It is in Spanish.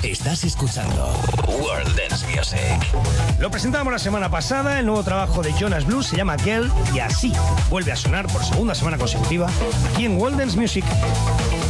Estás escuchando World Dance Music. Lo presentamos la semana pasada, el nuevo trabajo de Jonas Blue se llama Girl y así vuelve a sonar por segunda semana consecutiva aquí en World Dance Music.